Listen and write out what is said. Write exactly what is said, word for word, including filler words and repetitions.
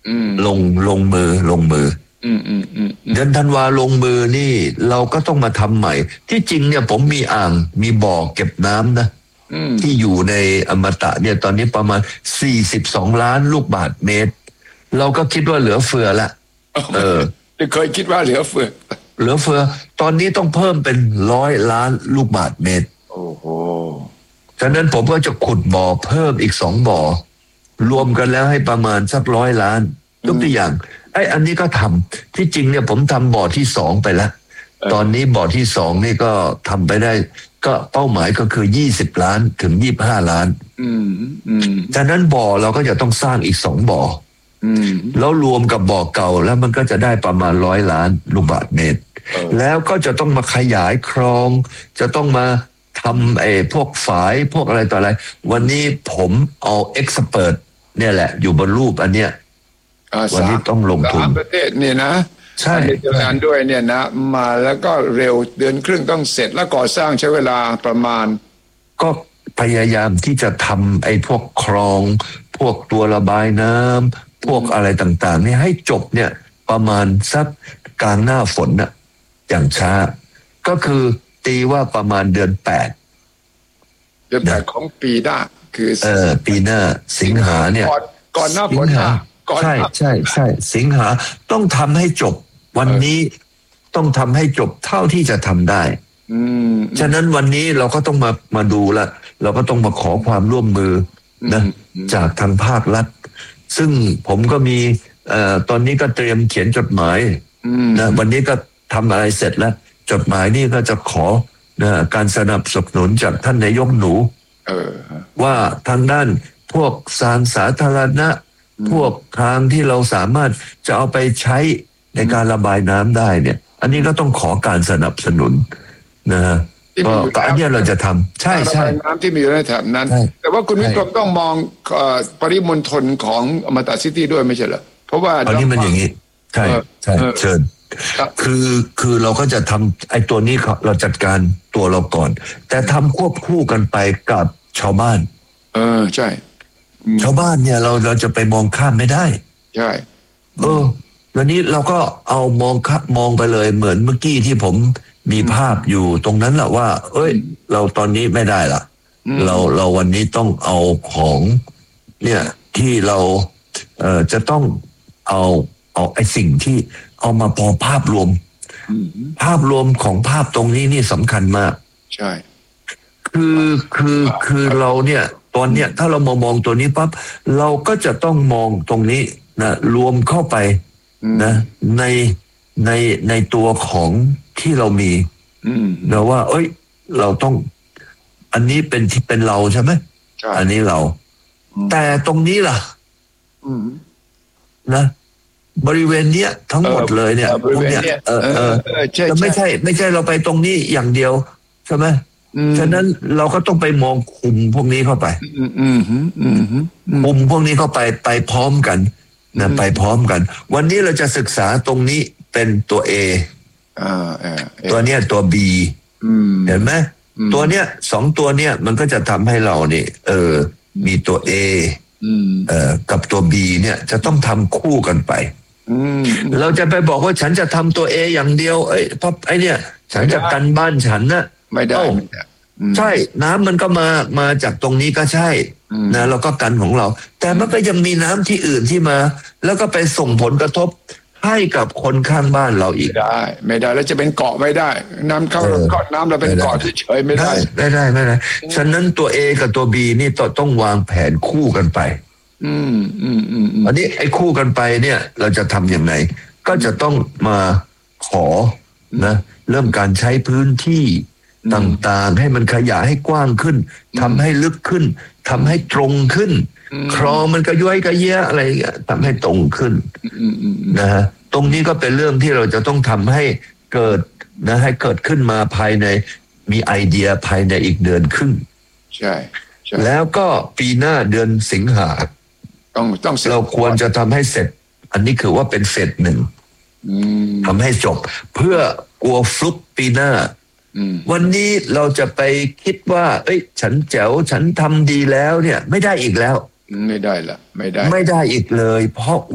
ลงลงมือลงมือเดือนธันวาลงมือนี่เราก็ต้องมาทำใหม่ที่จริงเนี่ยผมมีอ่างมีบ่อเก็บน้ำนะที่อยู่ในอมตะเนี่ยตอนนี้ประมาณสี่สิบสองล้านลูกบาศก์เมตรเราก็คิดว่าเหลือเฟือละเออเคยคิดว่าเหลือเฟือเหลือเฟือตอนนี้ต้องเพิ่มเป็นร้อยล้านลูกบาศก์เมตรโอ้โหฉะนั้นผมก็จะขุดบ่อเพิ่มอีกสองบ่อรวมกันแล้วให้ประมาณสักร้อยล้านยกตัวอย่างไอ้อันนี้ก็ทำที่จริงเนี่ยผมทำบ่อที่สองไปแล้วตอนนี้บ่อที่สองนี่ก็ทำไปได้ก็เป้าหมายก็คือยี่สิบล้านถึงยี่สิบห้าล้านฉะนั้นบ่อเราก็จะต้องสร้างอีกสองบ่อแล้วรวมกับบ่อเก่าแล้วมันก็จะได้ประมาณร้อยล้านลูกบาศก์เมตรแล้วก็จะต้องมาขยายคลองจะต้องมาทำไอ้พวกฝายพวกอะไรต่ออะไรวันนี้ผมเอาเอ็กซ์เพิร์ทเนี่ยแหละอยู่บนรูปอันเนี้ยวันนี้ต้องลงทุนสามประเทศเนี่ยนะใช่งานด้วยเนี่ยนะมาแล้วก็เร็วเดือนครึ่งต้องเสร็จแล้วก่อสร้างใช้เวลาประมาณก็พยายามที่จะทำไอ้พวกคลองพวกตัวระบายน้ำพวกอะไรต่างๆนี่ให้จบเนี่ยประมาณสักกลางหน้าฝนน่ะอย่างช้าก็คือตีว่าประมาณเดือนแปดเดือนแปดของปีหน้าคือเออปีหน้าสิงหาเนี่ยก่อนหน้าฝนใช่ใช่ใช่สิงหาต้องทำให้จบวันนี้ต้องทำให้จบเท่าที่จะทำได้ฉะนั้นวันนี้เราก็ต้องมามาดูละเราก็ต้องมาขอความร่วมมือนะจากทางภาครัฐซึ่งผมก็มีเอ่อตอนนี้ก็เตรียมเขียนจดหมายนะวันนี้ก็ทำอะไรเสร็จแล้วจดหมายนี่ก็จะขอนะการสนับสนุนจากท่านนายกหนูว่าทางด้านพวกสารสาธารณะพวกทางที่เราสามารถจะเอาไปใช้ในการระบายน้ำได้เนี่ยอันนี้ก็ต้องขอการสนับสนุนนะฮะก็อันนี้เราจะทำใช่ใช่น้ำที่มีอยู่ในแถบนั้นแต่ว่าคุณวิกรมต้องมองปริมณฑลของอมตะซิตี้ด้วยไม่ใช่เหรอเพราะว่าอันนี้มันอย่างนี้ใช่ใช่เชิญคือคือเราก็จะทำไอ้ตัวนี้เราจัดการตัวเราก่อนแต่ทำควบคู่กันไปกับชาวบ้านเออใช่ชาวบ้านเนี่ยเราเราจะไปมองข้ามไม่ได้ใช่เออวันนี้เราก็เอามองข้ามมองไปเลยเหมือนเมื่อกี้ที่ผมมีภาพอยู่ตรงนั้นแหละว่าเอ้ยเราตอนนี้ไม่ได้ละเราเราวันนี้ต้องเอาของเนี่ยที่เราเอ่อจะต้องเอาเอาไอ้สิ่งที่เอามาพอภาพรวมภาพรวมของภาพตรงนี้นี่สำคัญมากใช่คือคือคือเราเนี่ยตอนเนี้ยถ้าเรามามองตัวนี้ปั๊บเราก็จะต้องมองตรงนี้นะรวมเข้าไปนะในในในตัวของที่เรามีนะว่าเอ้ยเราต้องอันนี้เป็นที่เป็นเราใช่ไหมอันนี้เราแต่ตรงนี้ล่ะนะบริเวณเนี้ยทั้งหมดเลยเนี่ยพวกเนี้ยเออเออจะไม่ใช่ไม่ใช่เราไปตรงนี้อย่างเดียวใช่ไหมฉะนั้นเราก็ต้องไปมองคุมพวกนี้เข้าไปคุมพวกนี้เข้าไปไปพร้อมกันนะไปพร้อมกันวันนี้เราจะศึกษาตรงนี้เป็นตัว A ตัวเนี้ยตัว B เห็นไหมตัวเนี้ยสองตัวเนี้ยมันก็จะทำให้เราเนี่ยเออมีตัว A เอ่อกับตัว B เนี่ยจะต้องทำคู่กันไปเราจะไปบอกว่าฉันจะทำตัว A อย่างเดียวเอ้ยเพราะไอเนี่ยฉันจะกันบ้านฉันนะไม่ได้ใช่น้ำมันก็มามาจากตรงนี้ก็ใช่นะเราก็กันของเราแต่มันก็ยังมีน้ำที่อื่นที่มาแล้วก็ไปส่งผลกระทบให้กับคนข้างบ้านเราอีกไม่ได้ไม่ได้แล้วจะเป็นเกาะไม่ได้น้ำเข้าก็น้ำเราเป็นเกาะเฉยๆไม่ได้ไม่ได้ไม่ได้ฉะนั้นตัว A กับตัว B นี่ต้องวางแผนคู่กันไปอืมอืมอืมอันนี้ไอ้คู่กันไปเนี่ยเราจะทำยังไงก็จะต้องมาขอนะเริ่มการใช้พื้นที่ต่างๆให้มันขยายให้กว้างขึ้นทำให้ลึกขึ้นทำให้ตรงขึ้นคลองมันก็ย้อยก็เยอะอะไรทำให้ตรงขึ้นนะฮะตรงนี้ก็เป็นเรื่องที่เราจะต้องทำให้เกิดนะให้เกิดขึ้นมาภายในมีไอเดียภายในอีกเดือนครึ่งใช่แล้วก็ปีหน้าเดือนสิงหาต้องต้องเราควรจะทำให้เสร็จอันนี้คือว่าเป็นเฟสหนึ่งทำให้จบเพื่อกลัวฟลุกปีหน้าวันนี้เราจะไปคิดว่าเอ้ยฉันแจ๋วฉันทำดีแล้วเนี่ยไม่ได้อีกแล้วไม่ได้ละไม่ได้ไม่ได้อีกเลยเพราะ